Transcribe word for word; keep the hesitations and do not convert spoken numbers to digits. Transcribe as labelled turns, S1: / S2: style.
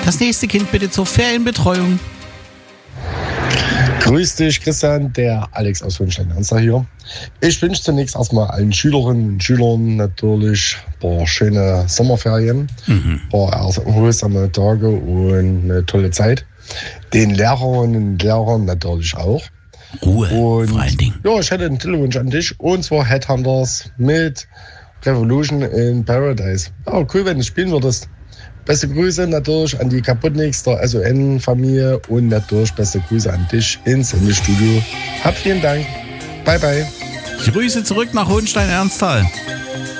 S1: Das nächste Kind bitte zur Ferienbetreuung.
S2: Grüß dich, Christian, der Alex aus Hohenstein-Ernstthal hier. Ich wünsche zunächst erstmal allen Schülerinnen und Schülern natürlich ein paar schöne Sommerferien, mhm. ein paar erholsame Tage und eine tolle Zeit. Den Lehrerinnen und Lehrern natürlich auch.
S1: Ruhe,
S2: und,
S1: vor allen Dingen.
S2: Ja, ich hätte einen Titelwunsch an dich, und zwar Headhunters mit Revolution in Paradise. Ja, cool, wenn du spielen würdest. Beste Grüße natürlich an die Kaputniks der S O N-Familie und natürlich beste Grüße an dich ins Sendestudio. Hab vielen Dank. Bye, bye.
S1: Grüße zurück nach Hohenstein-Ernstthal.